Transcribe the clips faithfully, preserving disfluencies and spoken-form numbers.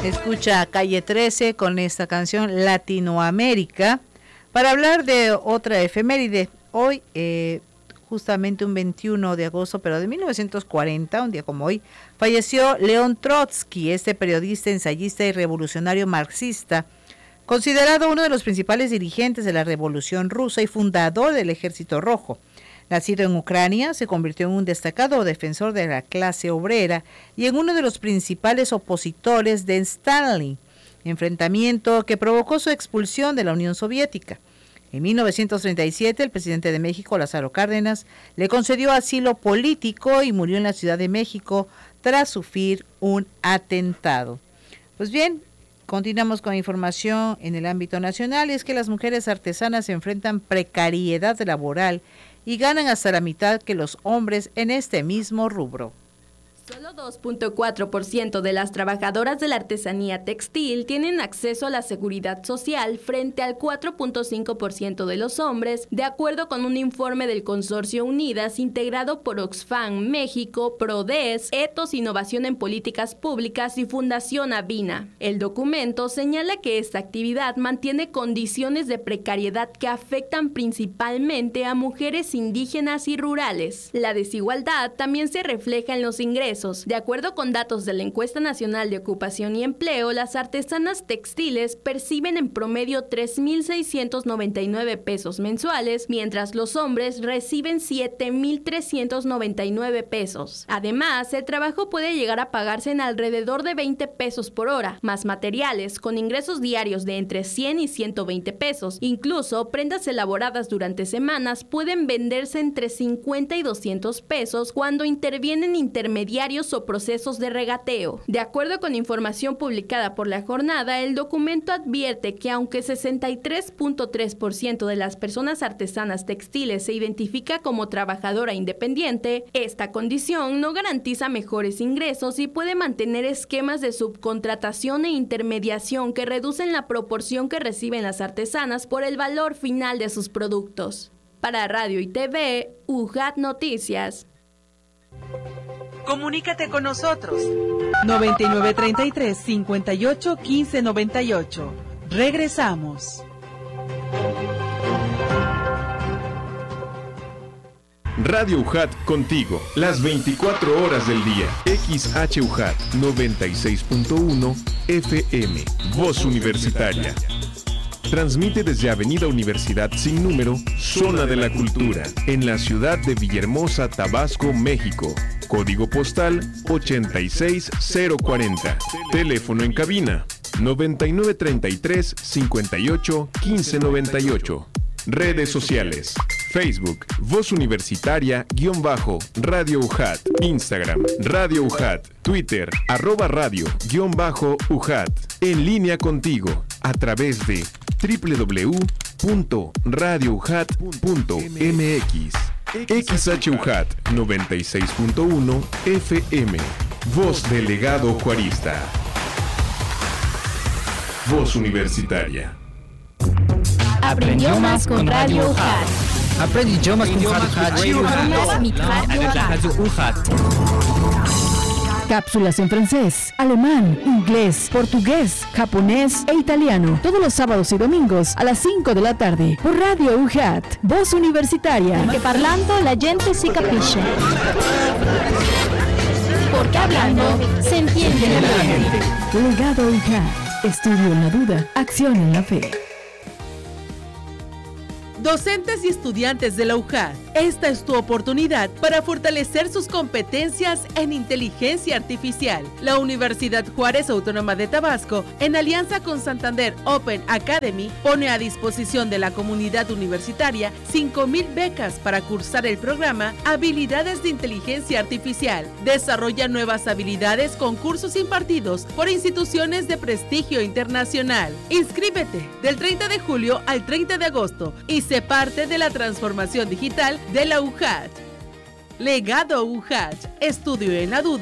Escucha Calle trece con esta canción Latinoamérica para hablar de otra efeméride. Hoy, eh, justamente un veintiuno de agosto, pero de mil novecientos cuarenta, un día como hoy, falleció León Trotsky, este periodista, ensayista y revolucionario marxista, considerado uno de los principales dirigentes de la Revolución Rusa y fundador del Ejército Rojo. Nacido en Ucrania, se convirtió en un destacado defensor de la clase obrera y en uno de los principales opositores de Stalin, enfrentamiento que provocó su expulsión de la Unión Soviética. En mil novecientos treinta y siete, el presidente de México, Lázaro Cárdenas, le concedió asilo político y murió en la Ciudad de México tras sufrir un atentado. Pues bien, continuamos con información en el ámbito nacional, y es que las mujeres artesanas se enfrentan precariedad laboral y ganan hasta la mitad que los hombres en este mismo rubro. Solo dos punto cuatro por ciento de las trabajadoras de la artesanía textil tienen acceso a la seguridad social frente al cuatro punto cinco por ciento de los hombres, de acuerdo con un informe del Consorcio Unidas integrado por Oxfam México, Prodes, Ethos Innovación en Políticas Públicas y Fundación Avina. El documento señala que esta actividad mantiene condiciones de precariedad que afectan principalmente a mujeres indígenas y rurales. La desigualdad también se refleja en los ingresos. De acuerdo con datos de la Encuesta Nacional de Ocupación y Empleo, las artesanas textiles perciben en promedio tres mil seiscientos noventa y nueve pesos mensuales, mientras los hombres reciben siete mil trescientos noventa y nueve pesos. Además, el trabajo puede llegar a pagarse en alrededor de veinte pesos por hora, más materiales, con ingresos diarios de entre cien y ciento veinte pesos. Incluso, prendas elaboradas durante semanas pueden venderse entre cincuenta y doscientos pesos cuando intervienen intermediarios o procesos de regateo. De acuerdo con información publicada por La Jornada, el documento advierte que aunque sesenta y tres punto tres por ciento de las personas artesanas textiles se identifica como trabajadora independiente, esta condición no garantiza mejores ingresos y puede mantener esquemas de subcontratación e intermediación que reducen la proporción que reciben las artesanas por el valor final de sus productos. Para Radio y T V, U J A T Noticias. Comunícate con nosotros. noventa y nueve treinta y tres, cincuenta y ocho, quince noventa y ocho. Regresamos. Radio U J A T contigo, las veinticuatro horas del día. X H U J A T noventa y seis punto uno F M, Voz Universitaria. Transmite desde Avenida Universidad Sin Número, Zona de la Cultura, en la ciudad de Villahermosa, Tabasco, México. Código postal ochenta y seis cero cuarenta. Teléfono en cabina noventa y nueve treinta y tres, cincuenta y ocho, quince noventa y ocho. Redes sociales: Facebook, Voz Universitaria, guión bajo, Radio U J A T. Instagram, Radio U J A T. Twitter, arroba radio, guión bajo, U J A T. En línea contigo, a través de doble u doble u doble u punto radio u j a t punto m x. X H U J A T noventa y seis punto uno F M. Voz Delegado Juarista. Voz Universitaria. Aprende idiomas con Radio U J A T. Aprende idiomas con Radio U J A T. Cápsulas en francés, alemán, inglés, portugués, japonés e italiano. Todos los sábados y domingos a las cinco de la tarde por Radio U J A T, Voz Universitaria. Porque parlando la gente si capisce. Porque hablando se entiende la gente. Legado U J A T. Estudio en la duda, acción en la fe. Docentes y estudiantes de la U J A T, esta es tu oportunidad para fortalecer sus competencias en inteligencia artificial. La Universidad Juárez Autónoma de Tabasco, en alianza con Santander Open Academy, pone a disposición de la comunidad universitaria cinco mil becas para cursar el programa Habilidades de Inteligencia Artificial. Desarrolla nuevas habilidades con cursos impartidos por instituciones de prestigio internacional. Inscríbete del treinta de julio al treinta de agosto y se parte de la transformación digital de la U J A T. Legado U J A T, estudio en la duda,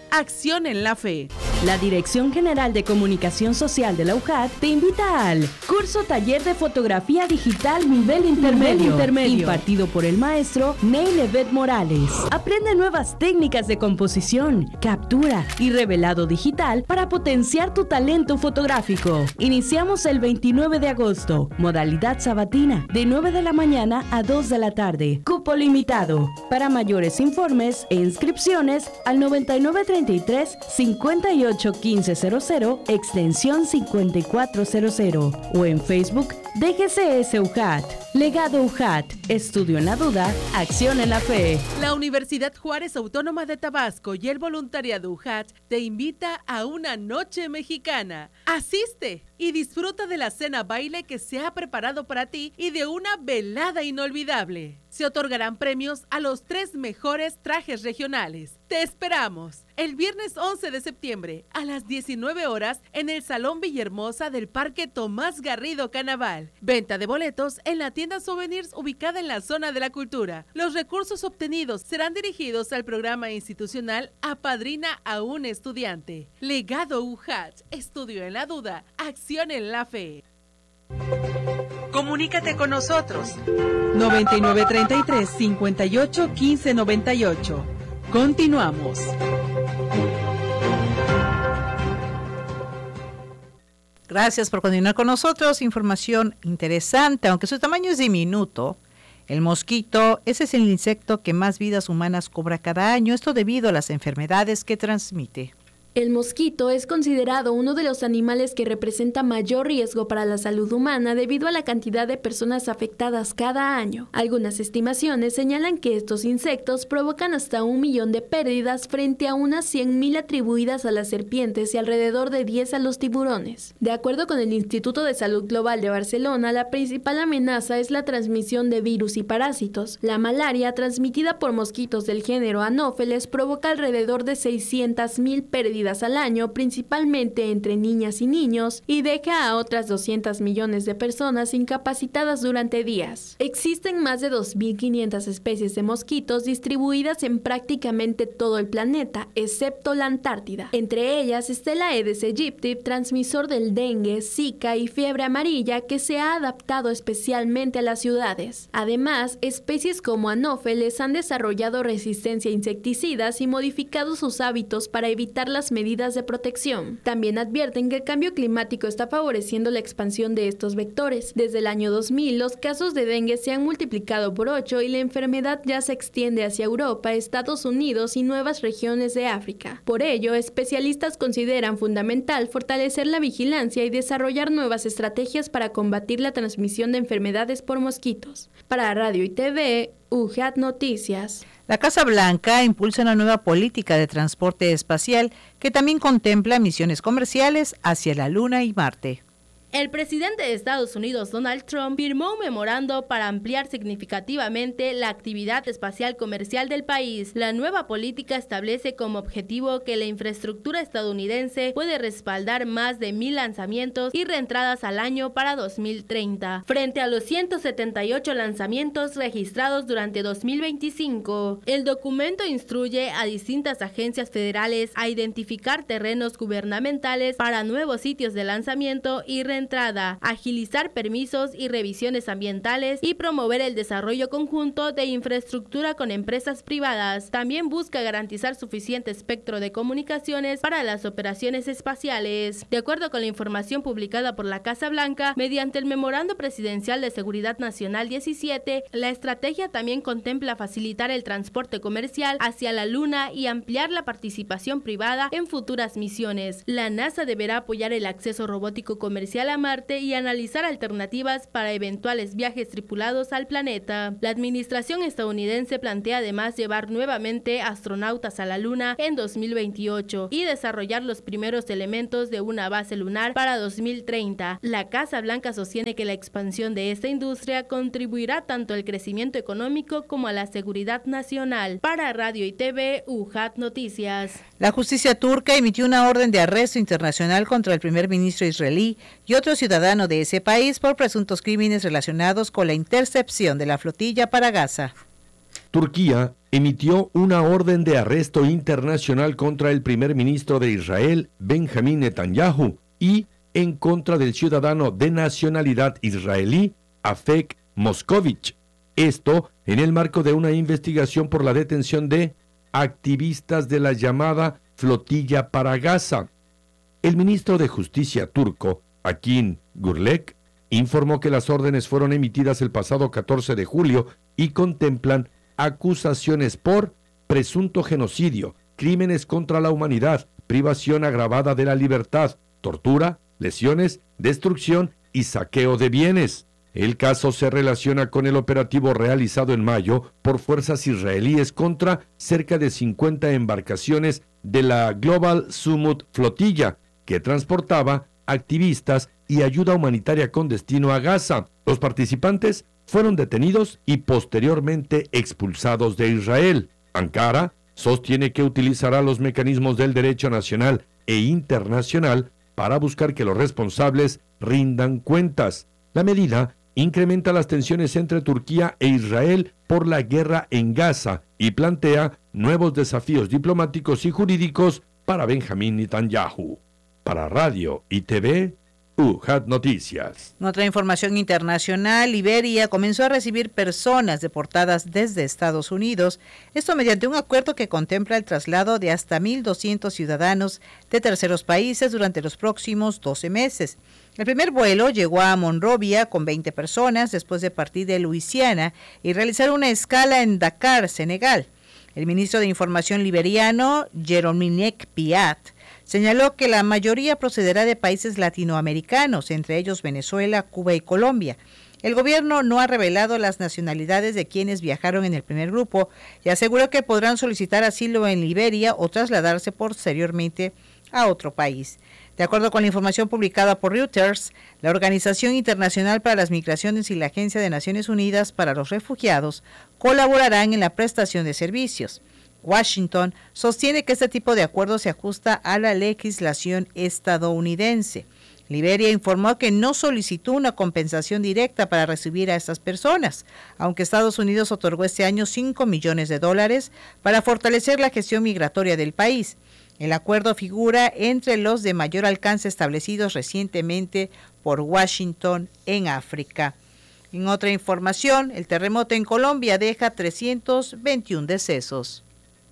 Acción en la Fe. La Dirección General de Comunicación Social de la U J A T te invita al curso taller de fotografía digital nivel intermedio, nivel intermedio impartido por el maestro Neil Evet Morales. Aprende nuevas técnicas de composición, captura y revelado digital para potenciar tu talento fotográfico. Iniciamos el veintinueve de agosto, modalidad sabatina, de nueve de la mañana a dos de la tarde. Cupo limitado. Para mayores informes e inscripciones al noventa y nueve treinta y tres cincuenta y ocho quince cero cero, extensión cincuenta y cuatro cero cero, o en Facebook D G C S U J A T. Legado U J A T. Estudio en la duda, acción en la fe. La Universidad Juárez Autónoma de Tabasco y el voluntariado U J A T te invita a una noche mexicana. Asiste y disfruta de la cena baile que se ha preparado para ti y de una velada inolvidable. Se otorgarán premios a los tres mejores trajes regionales. Te esperamos el viernes once de septiembre a las diecinueve horas en el Salón Villahermosa del Parque Tomás Garrido Canaval. Venta de boletos en la tienda Souvenirs ubicada en la zona de la cultura. Los recursos obtenidos serán dirigidos al programa institucional Apadrina a un estudiante. Legado U J A T. Estudio en la duda, acción en la fe. Comunícate con nosotros. noventa y nueve treinta y tres cincuenta y ocho quince noventa y ocho. Continuamos. Gracias por continuar con nosotros. Información interesante, aunque su tamaño es diminuto. El mosquito, ese es el insecto que más vidas humanas cobra cada año, esto debido a las enfermedades que transmite. El mosquito es considerado uno de los animales que representa mayor riesgo para la salud humana debido a la cantidad de personas afectadas cada año. Algunas estimaciones señalan que estos insectos provocan hasta un millón de pérdidas frente a unas cien mil atribuidas a las serpientes y alrededor de diez a los tiburones. De acuerdo con el Instituto de Salud Global de Barcelona, la principal amenaza es la transmisión de virus y parásitos. La malaria, transmitida por mosquitos del género Anopheles, provoca alrededor de seiscientas mil pérdidas al año, principalmente entre niñas y niños, y deja a otras doscientos millones de personas incapacitadas durante días. Existen más de dos mil quinientas especies de mosquitos distribuidas en prácticamente todo el planeta, excepto la Antártida. Entre ellas está el Aedes aegypti, transmisor del dengue, zika y fiebre amarilla, que se ha adaptado especialmente a las ciudades. Además, especies como Anopheles han desarrollado resistencia a insecticidas y modificado sus hábitos para evitar las medidas de protección. También advierten que el cambio climático está favoreciendo la expansión de estos vectores. Desde el año dos mil, los casos de dengue se han multiplicado por ocho y la enfermedad ya se extiende hacia Europa, Estados Unidos y nuevas regiones de África. Por ello, especialistas consideran fundamental fortalecer la vigilancia y desarrollar nuevas estrategias para combatir la transmisión de enfermedades por mosquitos. Para Radio y T V, U J A T Noticias. La Casa Blanca impulsa una nueva política de transporte espacial que también contempla misiones comerciales hacia la Luna y Marte. El presidente de Estados Unidos, Donald Trump, firmó un memorando para ampliar significativamente la actividad espacial comercial del país. La nueva política establece como objetivo que la infraestructura estadounidense puede respaldar más de mil lanzamientos y reentradas al año para dos mil treinta, frente a los ciento setenta y ocho lanzamientos registrados durante dos mil veinticinco. El documento instruye a distintas agencias federales a identificar terrenos gubernamentales para nuevos sitios de lanzamiento y reentrada entrada, agilizar permisos y revisiones ambientales y promover el desarrollo conjunto de infraestructura con empresas privadas. También busca garantizar suficiente espectro de comunicaciones para las operaciones espaciales. De acuerdo con la información publicada por la Casa Blanca, mediante el Memorando Presidencial de Seguridad Nacional diecisiete, la estrategia también contempla facilitar el transporte comercial hacia la Luna y ampliar la participación privada en futuras misiones. La NASA deberá apoyar el acceso robótico comercial a Marte y analizar alternativas para eventuales viajes tripulados al planeta. La administración estadounidense plantea además llevar nuevamente astronautas a la Luna en dos mil veintiocho y desarrollar los primeros elementos de una base lunar para dos mil treinta. La Casa Blanca sostiene que la expansión de esta industria contribuirá tanto al crecimiento económico como a la seguridad nacional. Para Radio y T V, U J A T Noticias. La justicia turca emitió una orden de arresto internacional contra el primer ministro israelí y otro ciudadano de ese país por presuntos crímenes relacionados con la intercepción de la flotilla para Gaza. Turquía emitió una orden de arresto internacional contra el primer ministro de Israel, Benjamín Netanyahu, y en contra del ciudadano de nacionalidad israelí, Afek Moscovich. Esto en el marco de una investigación por la detención de activistas de la llamada Flotilla para Gaza. El ministro de Justicia turco, Akin Gürlek, informó que las órdenes fueron emitidas el pasado catorce de julio y contemplan acusaciones por presunto genocidio, crímenes contra la humanidad, privación agravada de la libertad, tortura, lesiones, destrucción y saqueo de bienes. El caso se relaciona con el operativo realizado en mayo por fuerzas israelíes contra cerca de cincuenta embarcaciones de la Global Summit Flotilla, que transportaba activistas y ayuda humanitaria con destino a Gaza. Los participantes fueron detenidos y posteriormente expulsados de Israel. Ankara sostiene que utilizará los mecanismos del derecho nacional e internacional para buscar que los responsables rindan cuentas. La medida incrementa las tensiones entre Turquía e Israel por la guerra en Gaza y plantea nuevos desafíos diplomáticos y jurídicos para Benjamín Netanyahu. Para Radio y T V, UJAT Noticias. En otra información internacional, Liberia comenzó a recibir personas deportadas desde Estados Unidos, esto mediante un acuerdo que contempla el traslado de hasta mil doscientos ciudadanos de terceros países durante los próximos doce meses. El primer vuelo llegó a Monrovia con veinte personas después de partir de Luisiana y realizar una escala en Dakar, Senegal. El ministro de Información liberiano, Jerominek Piat, señaló que la mayoría procederá de países latinoamericanos, entre ellos Venezuela, Cuba y Colombia. El gobierno no ha revelado las nacionalidades de quienes viajaron en el primer grupo y aseguró que podrán solicitar asilo en Liberia o trasladarse posteriormente a otro país. De acuerdo con la información publicada por Reuters, la Organización Internacional para las Migraciones y la Agencia de Naciones Unidas para los Refugiados colaborarán en la prestación de servicios. Washington sostiene que este tipo de acuerdo se ajusta a la legislación estadounidense. Liberia informó que no solicitó una compensación directa para recibir a estas personas, aunque Estados Unidos otorgó este año cinco millones de dólares para fortalecer la gestión migratoria del país. El acuerdo figura entre los de mayor alcance establecidos recientemente por Washington en África. En otra información, el terremoto en Colombia deja trescientos veintiún decesos.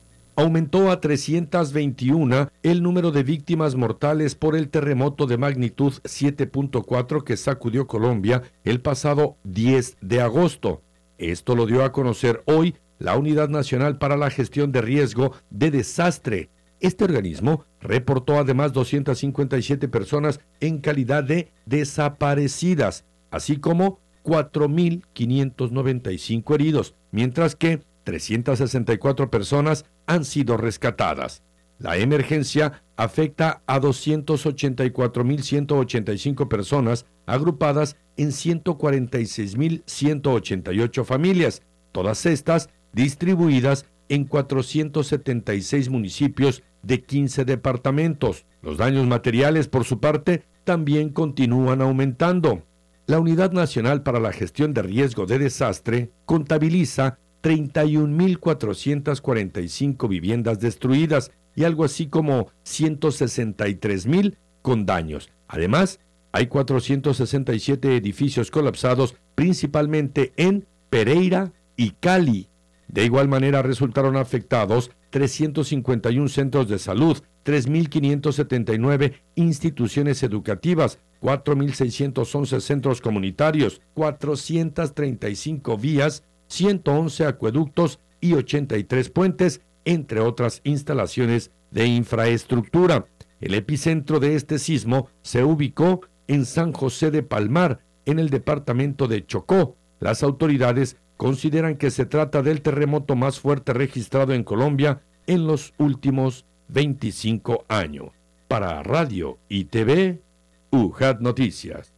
Aumentó a trescientos veintiuno el número de víctimas mortales por el terremoto de magnitud siete punto cuatro que sacudió Colombia el pasado diez de agosto. Esto lo dio a conocer hoy la Unidad Nacional para la Gestión de Riesgo de Desastre. Este organismo reportó además doscientas cincuenta y siete personas en calidad de desaparecidas, así como cuatro mil quinientos noventa y cinco heridos, mientras que trescientas sesenta y cuatro personas han sido rescatadas. La emergencia afecta a doscientas ochenta y cuatro mil ciento ochenta y cinco personas agrupadas en ciento cuarenta y seis mil ciento ochenta y ocho familias, todas estas distribuidas en cuatrocientos setenta y seis municipios de quince departamentos. Los daños materiales, por su parte, también continúan aumentando. La Unidad Nacional para la Gestión de Riesgo de Desastre contabiliza treinta y un mil cuatrocientas cuarenta y cinco viviendas destruidas y algo así como ciento sesenta y tres mil con daños. Además, hay cuatrocientos sesenta y siete edificios colapsados, principalmente en Pereira y Cali. De igual manera resultaron afectados trescientos cincuenta y uno centros de salud, tres mil quinientos setenta y nueve instituciones educativas, cuatro mil seiscientos once centros comunitarios, cuatrocientas treinta y cinco vías, ciento once acueductos y ochenta y tres puentes, entre otras instalaciones de infraestructura. El epicentro de este sismo se ubicó en San José de Palmar, en el departamento de Chocó. Las autoridades consideran que se trata del terremoto más fuerte registrado en Colombia en los últimos veinticinco años. Para Radio y T V, UJAT Noticias.